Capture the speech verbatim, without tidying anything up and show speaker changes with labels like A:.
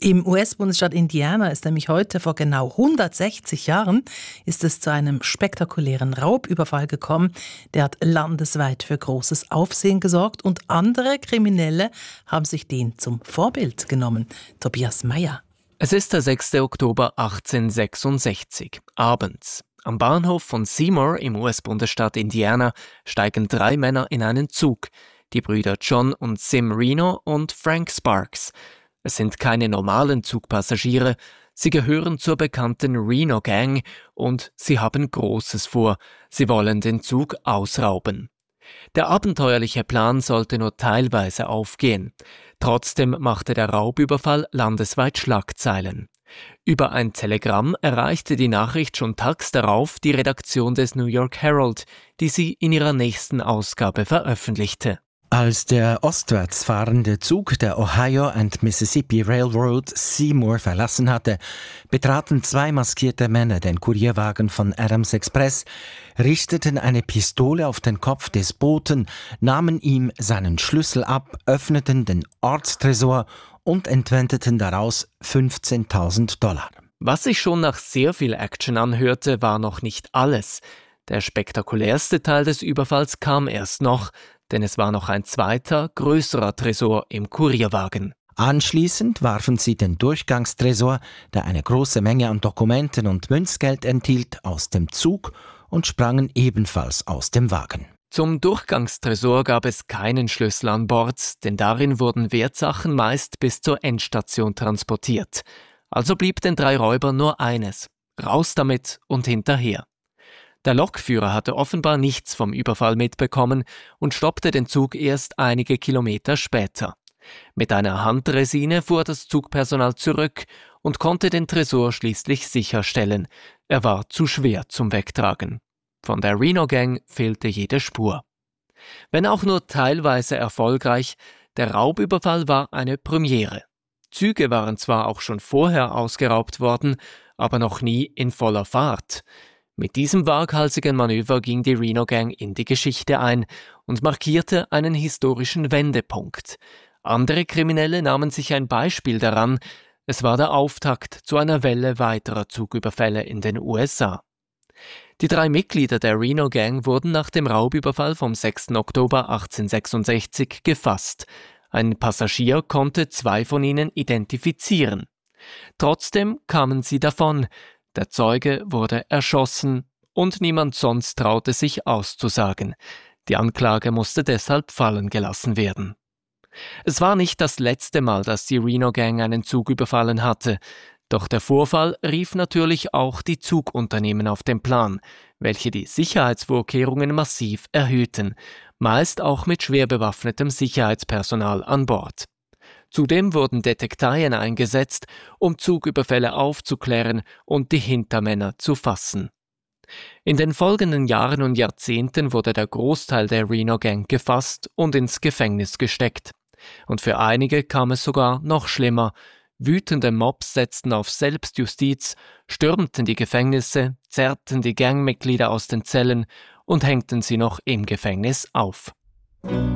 A: Im U S-Bundesstaat Indiana ist nämlich heute vor genau hundertsechzig Jahren ist es zu einem spektakulären Raubüberfall gekommen. Der hat landesweit für großes Aufsehen gesorgt und andere Kriminelle haben sich den zum Vorbild genommen. Tobias Meyer.
B: Es ist der sechster Oktober achtzehnhundertsechsundsechzig, abends. Am Bahnhof von Seymour im U S-Bundesstaat Indiana steigen drei Männer in einen Zug. Die Brüder John und Sim Reno und Frank Sparks. Es sind keine normalen Zugpassagiere, sie gehören zur bekannten Reno Gang und sie haben Großes vor, sie wollen den Zug ausrauben. Der abenteuerliche Plan sollte nur teilweise aufgehen. Trotzdem machte der Raubüberfall landesweit Schlagzeilen. Über ein Telegramm erreichte die Nachricht schon tags darauf die Redaktion des New York Herald, die sie in ihrer nächsten Ausgabe veröffentlichte.
C: Als der ostwärts fahrende Zug der Ohio and Mississippi Railroad Seymour verlassen hatte, betraten zwei maskierte Männer den Kurierwagen von Adams Express, richteten eine Pistole auf den Kopf des Boten, nahmen ihm seinen Schlüssel ab, öffneten den Ortstresor und entwendeten daraus fünfzehntausend Dollar.
B: Was sich schon nach sehr viel Action anhörte, war noch nicht alles. Der spektakulärste Teil des Überfalls kam erst noch, denn es war noch ein zweiter, größerer Tresor im Kurierwagen.
C: Anschließend warfen sie den Durchgangstresor, der eine große Menge an Dokumenten und Münzgeld enthielt, aus dem Zug und sprangen ebenfalls aus dem Wagen.
B: Zum Durchgangstresor gab es keinen Schlüssel an Bord, denn darin wurden Wertsachen meist bis zur Endstation transportiert. Also blieb den drei Räubern nur eines: raus damit und hinterher. Der Lokführer hatte offenbar nichts vom Überfall mitbekommen und stoppte den Zug erst einige Kilometer später. Mit einer Handresine fuhr das Zugpersonal zurück und konnte den Tresor schließlich sicherstellen. Er war zu schwer zum Wegtragen. Von der Reno Gang fehlte jede Spur. Wenn auch nur teilweise erfolgreich, der Raubüberfall war eine Premiere. Züge waren zwar auch schon vorher ausgeraubt worden, aber noch nie in voller Fahrt. Mit diesem waghalsigen Manöver ging die Reno Gang in die Geschichte ein und markierte einen historischen Wendepunkt. Andere Kriminelle nahmen sich ein Beispiel daran. Es war der Auftakt zu einer Welle weiterer Zugüberfälle in den U S A. Die drei Mitglieder der Reno Gang wurden nach dem Raubüberfall vom sechster Oktober achtzehnhundertsechsundsechzig gefasst. Ein Passagier konnte zwei von ihnen identifizieren. Trotzdem kamen sie davon. Der Zeuge wurde erschossen und niemand sonst traute sich auszusagen. Die Anklage musste deshalb fallen gelassen werden. Es war nicht das letzte Mal, dass die Reno Gang einen Zug überfallen hatte. Doch der Vorfall rief natürlich auch die Zugunternehmen auf den Plan, welche die Sicherheitsvorkehrungen massiv erhöhten, meist auch mit schwer bewaffnetem Sicherheitspersonal an Bord. Zudem wurden Detekteien eingesetzt, um Zugüberfälle aufzuklären und die Hintermänner zu fassen. In den folgenden Jahren und Jahrzehnten wurde der Großteil der Reno Gang gefasst und ins Gefängnis gesteckt. Und für einige kam es sogar noch schlimmer. Wütende Mobs setzten auf Selbstjustiz, stürmten die Gefängnisse, zerrten die Gangmitglieder aus den Zellen und hängten sie noch im Gefängnis auf.